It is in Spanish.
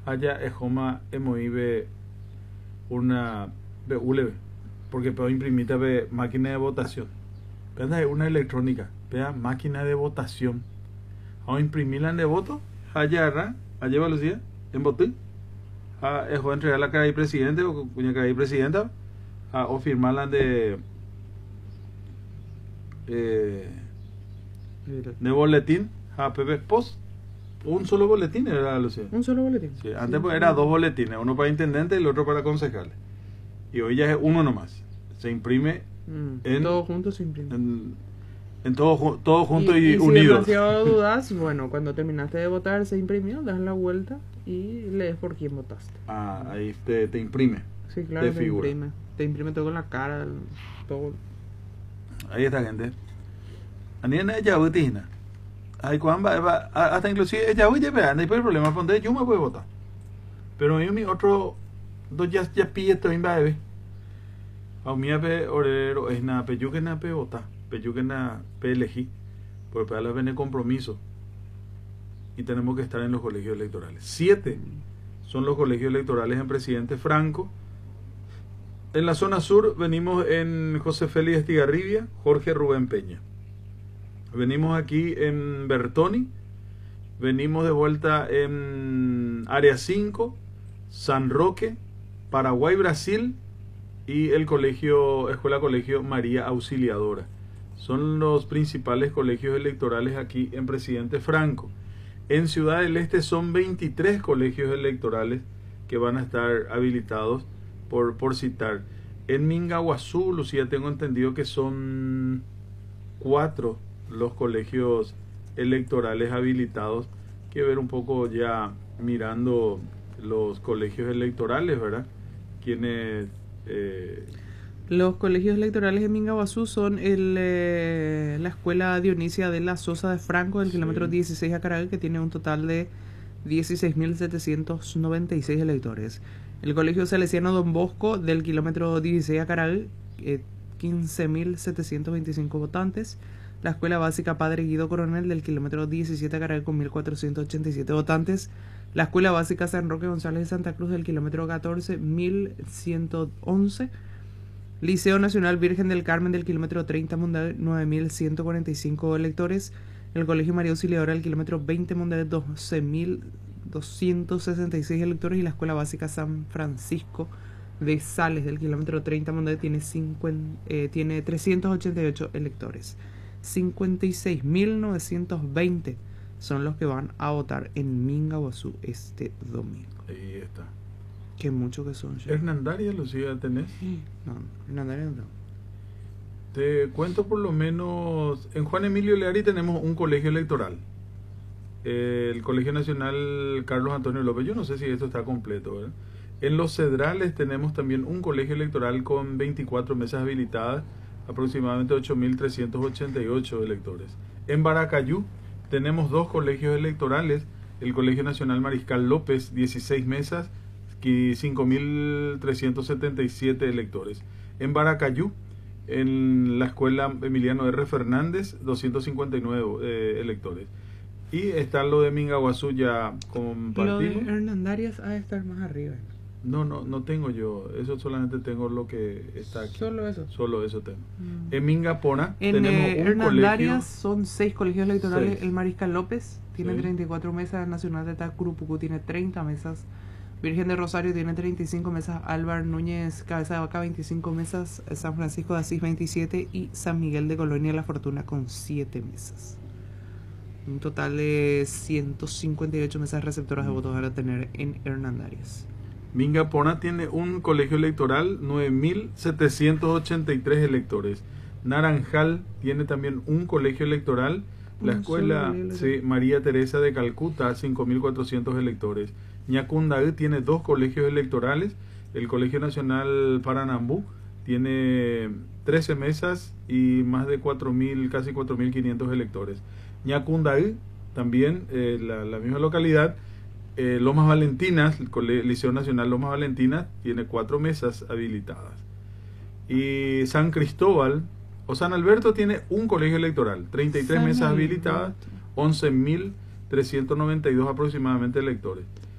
allá es Homa Emoibe una BULB, porque puedo imprimir máquina de votación. Pero es una electrónica, vea máquina de votación. Vamos a imprimirla de voto, allá velocidad, en botón. Es entregar la cara de presidente o cuña cara de presidenta, o firmarla de boletín, PP Post. Un solo boletín era, Lucía. Un solo boletín. Sí, antes pues era dos boletines, uno para intendente y el otro para concejales. Y hoy ya es uno nomás. Se imprime en todo junto se imprime. En todo junto y si unidos. demasiado dudas, bueno, cuando terminaste de votar se imprimió, das la vuelta y lees por quién votaste. Ahí te imprime. Sí, claro, te imprime. Te imprime todo con la cara, todo. Ahí está, gente. Aniena ya butina. Ay, hasta inclusive ella voy a ver, no hay problema, donde yo me voy a votar. Pero yo mi otro dos ya pille también va a ver. A mí pe orero es nada, pe yo que nada pe votar, pe yo que nada pe elegir, porque para las viene compromiso. Y tenemos que estar en los colegios electorales. 7 son los colegios electorales en Presidente Franco. En la zona sur venimos en José Félix Estigarribia, Jorge Rubén Peña. Venimos aquí en Bertoni, venimos de vuelta en Área 5, San Roque, Paraguay, Brasil y el Escuela Colegio María Auxiliadora. Son los principales colegios electorales aquí en Presidente Franco. En Ciudad del Este son 23 colegios electorales que van a estar habilitados por citar. En Mingaguazú, Lucía, tengo entendido que son 4 los colegios electorales habilitados. Que ver un poco ya mirando los colegios electorales, ¿verdad? Quienes los colegios electorales de Mingaguazú son la escuela Dionisia de la Sosa de Franco del kilómetro 16 a Caragal, que tiene un total de 16.796 electores. El colegio Salesiano Don Bosco del kilómetro 16 a Caragal, 15.725 votantes. La escuela básica Padre Guido Coronel del kilómetro 17 a Caragal con 1.487 votantes. La escuela básica San Roque González de Santa Cruz del kilómetro 14, 1.111. Liceo Nacional Virgen del Carmen del kilómetro 30 Mundial, 9.145 electores. El Colegio María Auxiliadora del kilómetro 20 Mundial, 12.266 electores. Y la escuela básica San Francisco de Sales del kilómetro 30 Mundial tiene 388 electores. 56.920 son los que van a votar en Mingaguazú este domingo. Ahí está. Qué mucho que son. ¿Hernandarias, Lucía, tenés? No, Hernandarias no. Te cuento por lo menos, en Juan Emilio Leari tenemos un colegio electoral. El Colegio Nacional Carlos Antonio López, yo no sé si esto está completo, ¿verdad? En Los Cedrales tenemos también un colegio electoral con 24 mesas habilitadas, aproximadamente 8.388 electores. En Baracayú tenemos 2 colegios electorales, el Colegio Nacional Mariscal López, 16 mesas y 5.377 electores. En Baracayú, en la escuela Emiliano R. Fernández, 259 electores. Y está lo de Mingaguazú ya compartimos. Lo de Hernandarias ha de estar más arriba. No tengo yo, eso solamente tengo lo que está aquí. Solo eso tengo. En Mingapona en tenemos un Hernandarias colegio. son 6 colegios electorales. 6. El Mariscal López tiene 34 mesas, Nacional de Tacurupucú tiene 30 mesas, Virgen de Rosario tiene 35 mesas, Álvar Núñez Cabeza de Vaca 25 mesas, San Francisco de Asís 27 y San Miguel de Colonia La Fortuna con 7 mesas. Un total de 158 mesas receptoras de votos van a tener en Hernandarias. Mingapona tiene un colegio electoral, 9.783 electores. Naranjal tiene también un colegio electoral. La escuela María Teresa de Calcuta, 5.400 electores. Ñacundaí tiene 2 colegios electorales. El Colegio Nacional Paranambú tiene 13 mesas y más de 4.000, casi 4.500 electores. Ñacundaí, también la misma localidad. Lomas Valentinas, el Liceo Nacional Lomas Valentinas, tiene 4 mesas habilitadas. Y San Cristóbal o San Alberto tiene un colegio electoral, 33 mesas habilitadas, 11.392 aproximadamente electores.